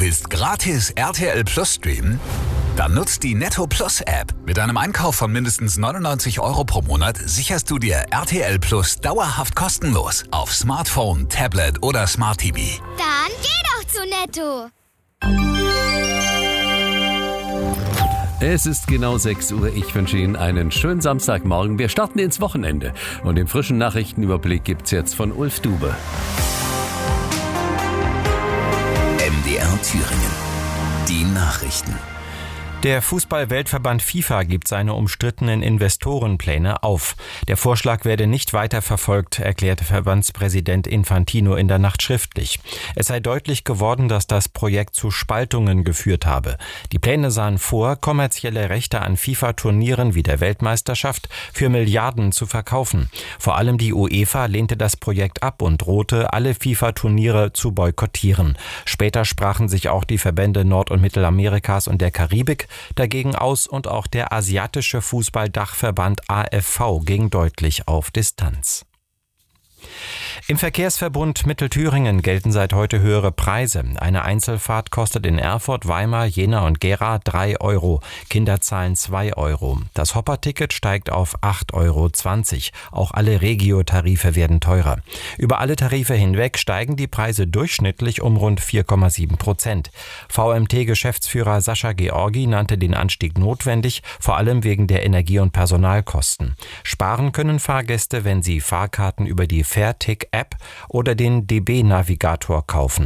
Willst gratis RTL Plus streamen? Dann nutzt die Netto Plus App. Mit einem Einkauf von mindestens 99 € pro Monat sicherst du dir RTL Plus dauerhaft kostenlos auf Smartphone, Tablet oder Smart TV. Dann geh doch zu Netto. Es ist genau 6 Uhr. Ich wünsche Ihnen einen schönen Samstagmorgen. Wir starten ins Wochenende. Und den frischen Nachrichtenüberblick gibt's jetzt von Ulf Dube. MDR Thüringen. Die Nachrichten. Der Fußball-Weltverband FIFA gibt seine umstrittenen Investorenpläne auf. Der Vorschlag werde nicht weiter verfolgt, erklärte Verbandspräsident Infantino in der Nacht schriftlich. Es sei deutlich geworden, dass das Projekt zu Spaltungen geführt habe. Die Pläne sahen vor, kommerzielle Rechte an FIFA-Turnieren wie der Weltmeisterschaft für Milliarden zu verkaufen. Vor allem die UEFA lehnte das Projekt ab und drohte, alle FIFA-Turniere zu boykottieren. Später sprachen sich auch die Verbände Nord- und Mittelamerikas und der Karibik dagegen aus und auch der asiatische Fußballdachverband AFV ging deutlich auf Distanz. Im Verkehrsverbund Mittelthüringen gelten seit heute höhere Preise. Eine Einzelfahrt kostet in Erfurt, Weimar, Jena und Gera 3 €. Kinder zahlen 2 €. Das Hopper-Ticket steigt auf 8,20 €. Auch alle Regio-Tarife werden teurer. Über alle Tarife hinweg steigen die Preise durchschnittlich um rund 4,7%. VMT-Geschäftsführer Sascha Georgi nannte den Anstieg notwendig, vor allem wegen der Energie- und Personalkosten. Sparen können Fahrgäste, wenn sie Fahrkarten über die Fairtick-App oder den DB-Navigator kaufen.